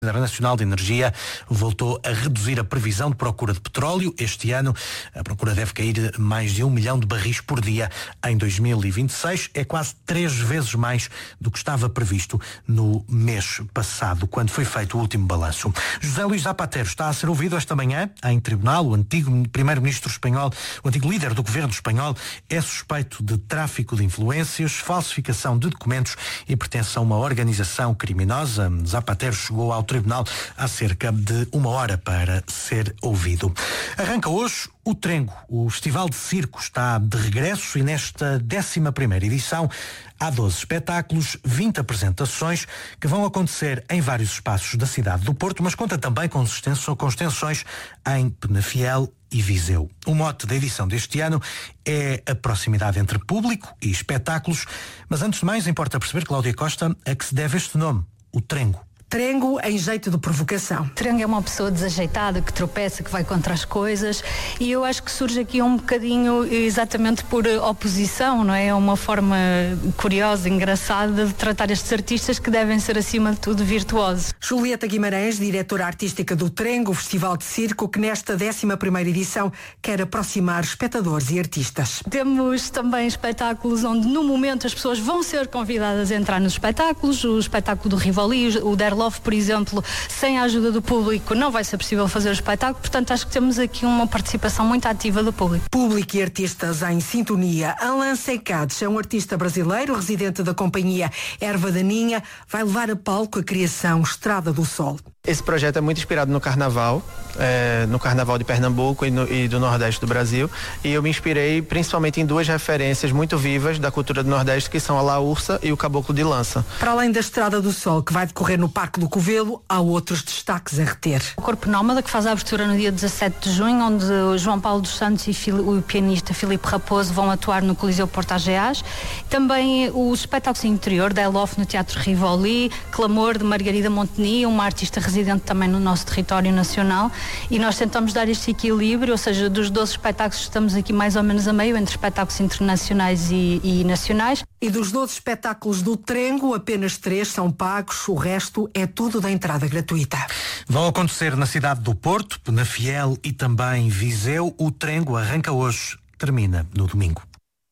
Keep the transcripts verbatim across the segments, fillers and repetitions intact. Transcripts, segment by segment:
A Nacional de Energia voltou a reduzir a previsão de procura de petróleo. Este ano a procura deve cair mais de um milhão de barris por dia. Em dois mil e vinte e seis é quase três vezes mais do que estava previsto no mês passado, quando foi feito o último balanço. José Luís Zapatero está a ser ouvido esta manhã em tribunal. O antigo primeiro-ministro espanhol, o antigo líder do governo espanhol, é suspeito de tráfico de influências, falsificação de documentos e pertence a uma organização criminosa. Zapatero chegou ao tribunal há cerca de uma hora para ser ouvido. Arranca hoje o Trengo. O Festival de Circo está de regresso e nesta décima primeira edição há doze espetáculos, vinte apresentações que vão acontecer em vários espaços da cidade do Porto, mas conta também com extensões em Penafiel e Viseu. O mote da edição deste ano é a proximidade entre público e espetáculos, mas antes de mais importa perceber, Cláudia Costa, a que se deve este nome, o Trengo. Trengo em jeito de provocação. Trengo é uma pessoa desajeitada, que tropeça, que vai contra as coisas, e eu acho que surge aqui um bocadinho exatamente por oposição, não é? É uma forma curiosa, engraçada de tratar estes artistas que devem ser acima de tudo virtuosos. Julieta Guimarães, diretora artística do Trengo, o Festival de Circo, que nesta décima primeira edição quer aproximar espectadores e artistas. Temos também espetáculos onde no momento as pessoas vão ser convidadas a entrar nos espetáculos, o espetáculo do Rivoli, o Der Love, por exemplo, sem a ajuda do público não vai ser possível fazer o espetáculo, portanto acho que temos aqui uma participação muito ativa do público. Público e artistas em sintonia. Alain Secades é um artista brasileiro, residente da companhia Erva Daninha, vai levar a palco a criação Estrada do Sol. Esse projeto é muito inspirado no carnaval, é, no carnaval de Pernambuco e, no, e do Nordeste do Brasil, e eu me inspirei principalmente em duas referências muito vivas da cultura do Nordeste, que são a laúça e o caboclo de lança. Para além da Estrada do Sol, que vai decorrer no Parque do Covelo, há outros destaques a reter. O Corpo Nómada, que faz a abertura no dia dezassete de junho, onde o João Paulo dos Santos e o pianista Filipe Raposo vão atuar no Coliseu Porto Ageás. Também os espetáculos interior da Elof no Teatro Rivoli, Clamor de Margarida Monteni, uma artista residente também no nosso território nacional, e nós tentamos dar este equilíbrio, ou seja, dos doze espetáculos estamos aqui mais ou menos a meio, entre espetáculos internacionais e, e nacionais. E dos doze espetáculos do Trengo, apenas três são pagos, o resto é tudo da entrada gratuita. Vão acontecer na cidade do Porto, Penafiel e também Viseu. O Trengo arranca hoje, termina no domingo.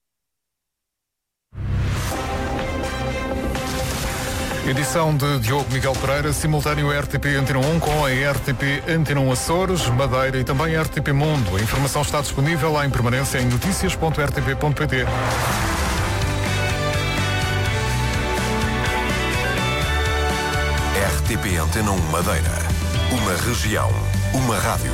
Edição de Diogo Miguel Pereira, simultâneo R T P Antena um com a R T P Antena um Açores, Madeira e também R T P Mundo. A informação está disponível em permanência em notícias ponto r t p ponto p t. R T P Antena um Madeira. Uma região, uma rádio.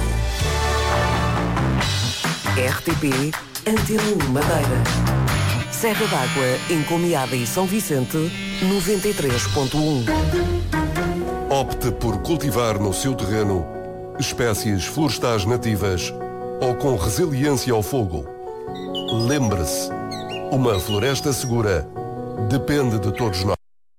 R T P Antena um Madeira. Serra d'Água, Encomiada e São Vicente, noventa e três ponto um. Opte por cultivar no seu terreno espécies florestais nativas ou com resiliência ao fogo. Lembre-se, uma floresta segura depende de todos nós.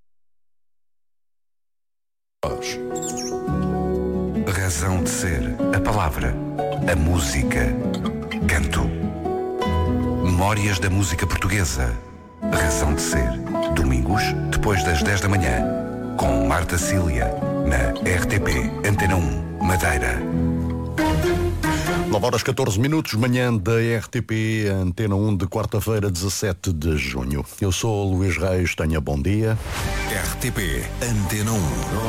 Razão de ser, a palavra, a música, canto. Memórias da música portuguesa. Razão de ser. Domingos, depois das dez da manhã, com Marta Cília, na R T P Antena um, Madeira. nove horas catorze minutos, manhã da R T P Antena um de quarta-feira, dezassete de junho. Eu sou o Luís Reis, tenha bom dia. R T P Antena um.